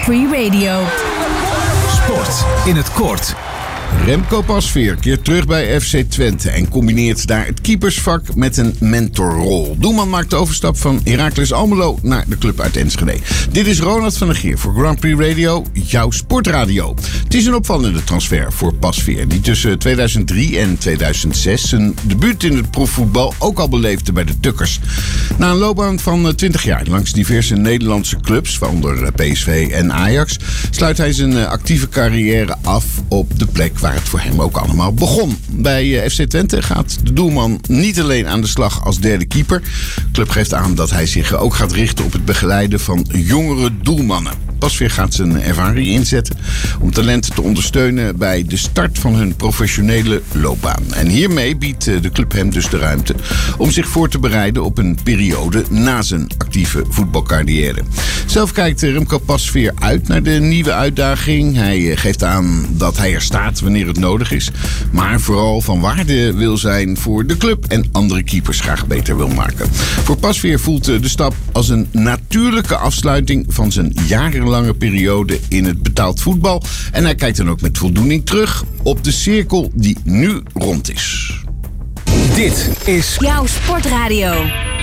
Free Radio. Sport in het kort. Remco Pasveer keert terug bij FC Twente en combineert daar het keepersvak met een mentorrol. Doelman maakt de overstap van Heracles Almelo naar de club uit Enschede. Dit is Ronald van der Geer voor Grand Prix Radio, jouw sportradio. Het is een opvallende transfer voor Pasveer, die tussen 2003 en 2006 zijn debuut in het profvoetbal ook al beleefde bij de Tukkers. Na een loopbaan van 20 jaar langs diverse Nederlandse clubs, waaronder PSV en Ajax, sluit hij zijn actieve carrière af op de plek waar het voor hem ook allemaal begon. Bij FC Twente gaat de doelman niet alleen aan de slag als derde keeper. De club geeft aan dat hij zich ook gaat richten op het begeleiden van jongere doelmannen. Pasveer gaat zijn ervaring inzetten om talenten te ondersteunen bij de start van hun professionele loopbaan. En hiermee biedt de club hem dus de ruimte om zich voor te bereiden op een periode na zijn actieve voetbalcarrière. Zelf kijkt Remco Pasveer uit naar de nieuwe uitdaging. Hij geeft aan dat hij er staat wanneer het nodig is, maar vooral van waarde wil zijn voor de club en andere keepers graag beter wil maken. Voor Pasveer voelt de stap als een natuurlijke afsluiting van zijn jarenlange periode in het betaald voetbal. En hij kijkt dan ook met voldoening terug op de cirkel die nu rond is. Dit is Jouw sportradio.